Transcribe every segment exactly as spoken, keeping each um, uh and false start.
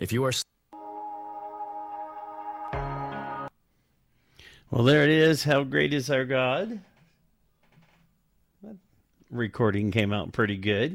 If you are... Well, there it is. How great is our God? That recording came out pretty good.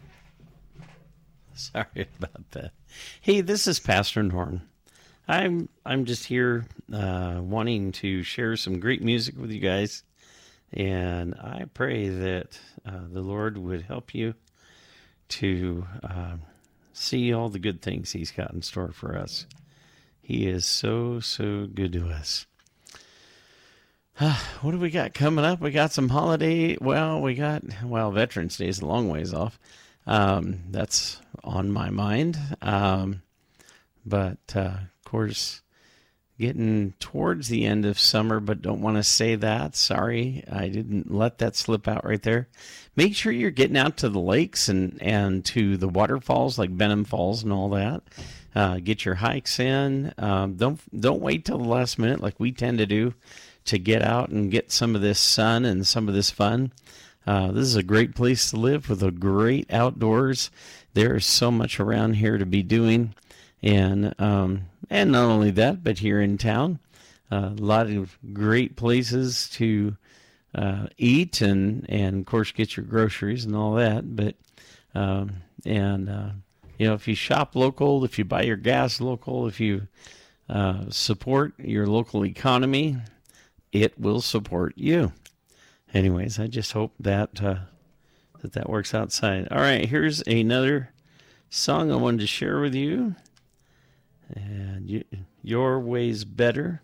Sorry about that. Hey, this is Pastor Norm. I'm I'm just here uh, wanting to share some great music with you guys, and I pray that uh, the Lord would help you to uh, see all the good things He's got in store for us. He is so, so good to us. What do we got coming up? We got some holiday. Well, we got, well, Veterans Day is a long ways off. Um, that's on my mind. Um, but, uh, of course, getting towards the end of summer, but don't want to say that. Sorry, I didn't let that slip out right there. Make sure you're getting out to the lakes and, and to the waterfalls like Benham Falls and all that. Uh, get your hikes in. Um, don't don't wait till the last minute like we tend to do, to get out and get some of this sun and some of this fun. Uh, this is a great place to live with a great outdoors. There's so much around here to be doing. And um, and not only that, but here in town, uh, a lot of great places to uh, eat and, and, of course, get your groceries and all that. But, um, and, uh, you know, if you shop local, if you buy your gas local, if you uh, support your local economy, it will support you. Anyways, I just hope that uh, that that works outside. All right, here's another song I wanted to share with you. And you, Your Way's Better.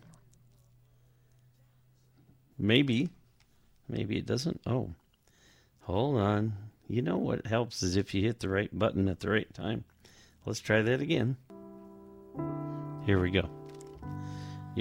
Maybe. Maybe it doesn't. Oh, hold on. You know what helps is if you hit the right button at the right time. Let's try that again. Here we go.